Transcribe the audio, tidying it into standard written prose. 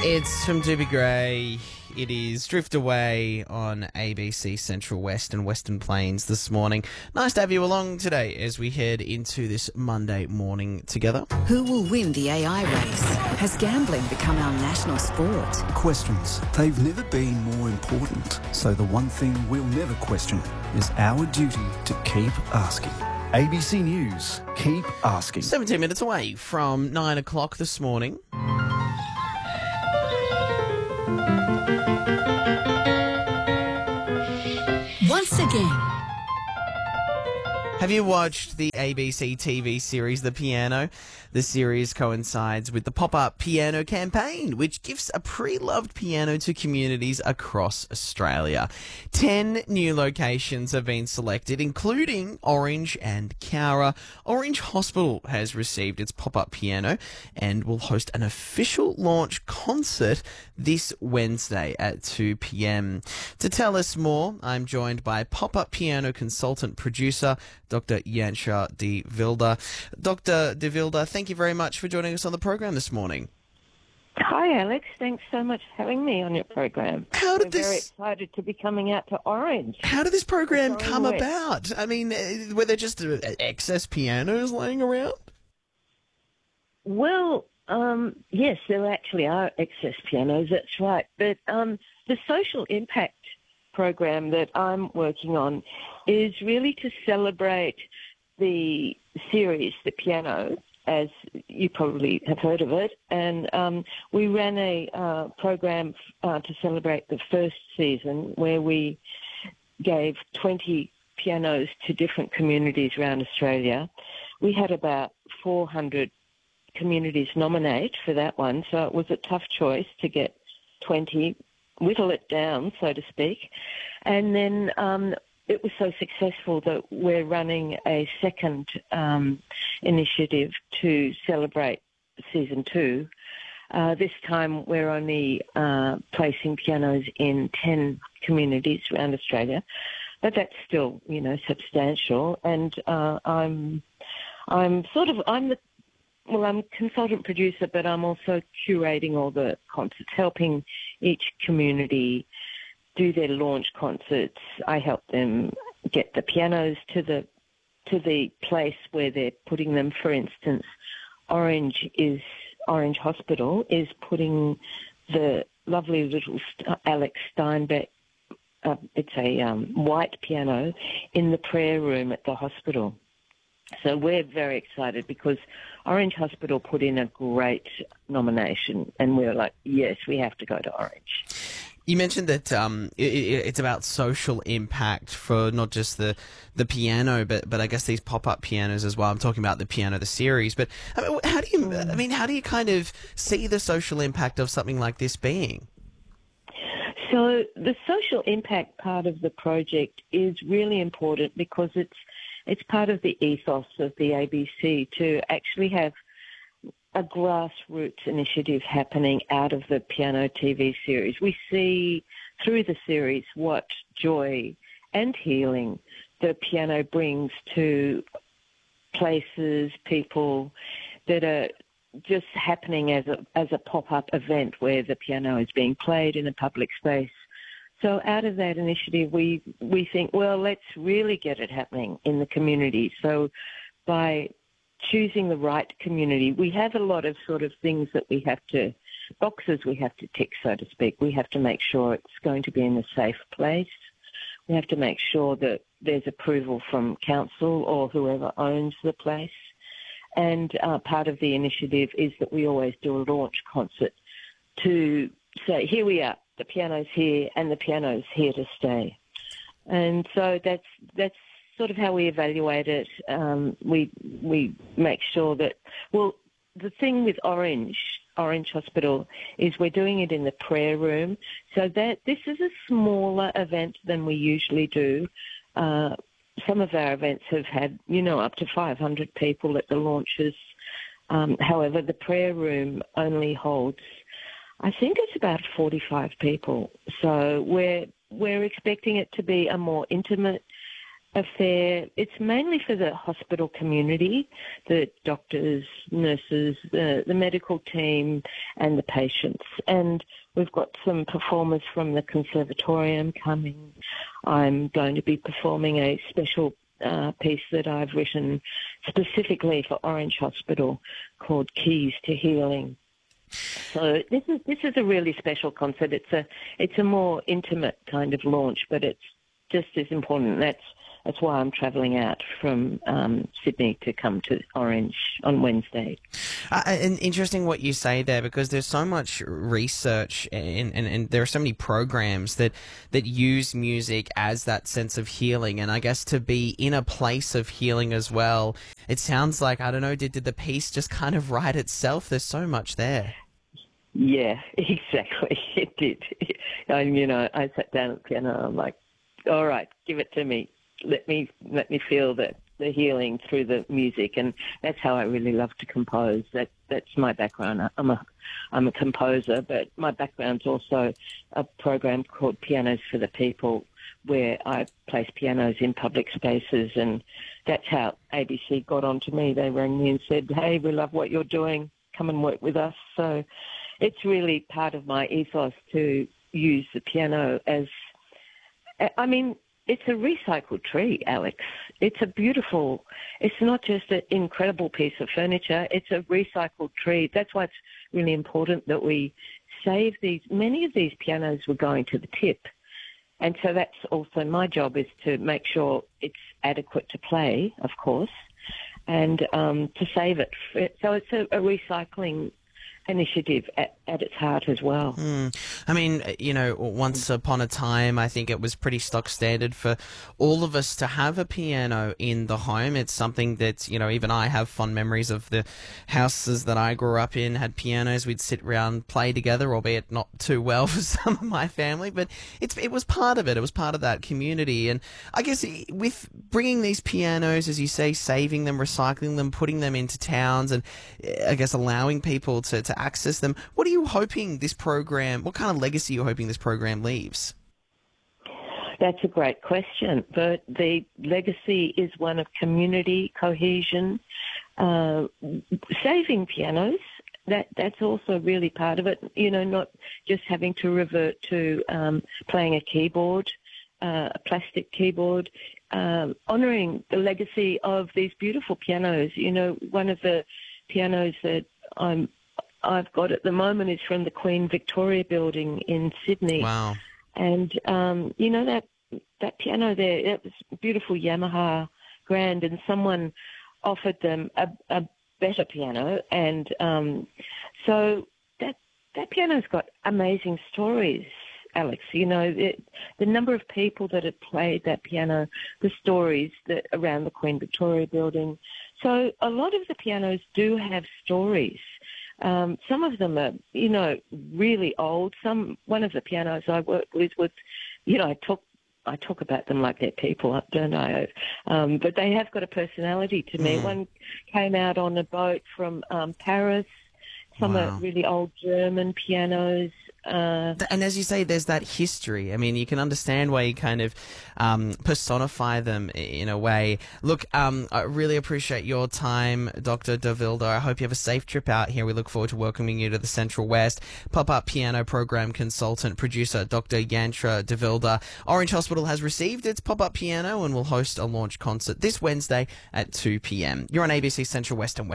It's from Doobie Gray. It is Drift Away on ABC Central West and Western Plains this morning. Nice to have you along today as we head into this Monday morning together. Who will win the AI race? Has gambling become our national sport? Questions. They've never been more important. So the one thing we'll never question is our duty to keep asking. ABC News. Keep asking. 17 minutes away from 9 o'clock this morning. Once again. Have you watched the ABC TV series The Piano? The series coincides with the Pop-Up Piano campaign, which gives a pre-loved piano to communities across Australia. 10 new locations have been selected, including Orange and Cowra. Orange Hospital has received its Pop-Up Piano and will host an official launch concert this Wednesday at 2 p.m. To tell us more, I'm joined by Pop-Up Piano consultant producer Dr. Janscha de Wilde. Dr. de Wilde, thank you very much for joining us on the program this morning. Hi, Alex. Thanks so much for having me on your program. We're very excited to be coming out to Orange. How did this program come about? I mean, were there just excess pianos laying around? Well, yes, there actually are excess pianos, that's right. But the social impact program that I'm working on is really to celebrate the series, The Piano, as you probably have heard of it. And we ran a program to celebrate the first season where we gave 20 pianos to different communities around Australia. We had about 400 communities nominate for that one, so it was a tough choice to get 20, whittle it down, so to speak. And then it was so successful that we're running a second initiative to celebrate season 2. This time we're only placing pianos in 10 communities around Australia, but that's still, substantial. And I'm consultant producer, but I'm also curating all the concerts, helping each community do their launch concerts. I help them get the pianos to the place where they're putting them. For instance, Orange Hospital is putting the lovely little Alex Steinbeck, it's a white piano, in the prayer room at the hospital. So we're very excited because Orange Hospital put in a great nomination and we're like, yes, we have to go to Orange. You mentioned that it's about social impact for not just the piano, but I guess these pop-up pianos as well. I'm talking about the piano, the series. But how do you kind of see the social impact of something like this being? So the social impact part of the project is really important because it's part of the ethos of the ABC to actually have a grassroots initiative happening out of the Piano TV series. We see through the series what joy and healing the piano brings to places, people, that are just happening as a pop-up event where the piano is being played in a public space. So out of that initiative, we think, well, let's really get it happening in the community. So by choosing the right community, we have a lot of sort of things that boxes we have to tick, so to speak. We have to make sure it's going to be in a safe place. We have to make sure that there's approval from council or whoever owns the place. And part of the initiative is that we always do a launch concert to say, here we are, the piano's here and the piano's here to stay. And so that's sort of how we evaluate it. We make sure that, well, the thing with Orange Hospital is we're doing it in the prayer room, so that this is a smaller event than we usually do. Some of our events have had, up to 500 people at the launches. However, the prayer room only holds, I think it's about 45 people. So we're expecting it to be a more intimate affair. It's mainly for the hospital community, the doctors, nurses, the medical team and the patients. And we've got some performers from the Conservatorium coming. I'm going to be performing a special piece that I've written specifically for Orange Hospital called Keys to Healing. So this is a really special concert. It's a more intimate kind of launch, but it's just as important. That's why I'm travelling out from Sydney to come to Orange on Wednesday. And interesting what you say there, because there's so much research and there are so many programs that use music as that sense of healing. And I guess to be in a place of healing as well, it sounds like, I don't know, did the piece just kind of write itself? There's so much there. Yeah, exactly. It did. And, I sat down at the piano. I'm like, all right, give it to me. Let me feel the healing through the music, and that's how I really love to compose. That's my background. I'm a composer, but my background's also a program called Pianos for the People, where I place pianos in public spaces, and that's how ABC got onto me. They rang me and said, "Hey, we love what you're doing. Come and work with us." So it's really part of my ethos to use the piano as, it's a recycled tree, Alex. It's not just an incredible piece of furniture, it's a recycled tree. That's why it's really important that we save these. Many of these pianos were going to the tip. And so that's also my job, is to make sure it's adequate to play, of course, and to save it. So it's a recycling initiative at its heart as well. Once upon a time, I think it was pretty stock standard for all of us to have a piano in the home. It's something that, even I have fond memories of. The houses that I grew up in had pianos. We'd sit around, play together, albeit not too well for some of my family, but it was part of it. It was part of that community. And I guess with bringing these pianos, as you say, saving them, recycling them, putting them into towns, and I guess allowing people to access them, what are you hoping this program, what kind of legacy are you hoping this program leaves? That's a great question. But the legacy is one of community cohesion, saving pianos. That's also really part of it. Not just having to revert to playing a keyboard, a plastic keyboard, honouring the legacy of these beautiful pianos. One of the pianos that I've got at the moment is from the Queen Victoria Building in Sydney. Wow. And, that piano there, it was a beautiful Yamaha Grand, and someone offered them a better piano. And so that piano's got amazing stories, Alex. The number of people that have played that piano, the stories that around the Queen Victoria Building. So a lot of the pianos do have stories. Some of them are, really old. One of the pianos I worked with was, I talk about them like they're people, don't I? But they have got a personality to me. One came out on a boat from Paris. Some are really old German pianos. And as you say, there's that history. You can understand why you kind of personify them in a way. Look, I really appreciate your time, Dr. De Wilde. I hope you have a safe trip out here. We look forward to welcoming you to the Central West. Pop-up piano program consultant, producer, Dr. Yantra De Wilde. Orange Hospital has received its pop-up piano and will host a launch concert this Wednesday at 2 p.m. You're on ABC Central West and West.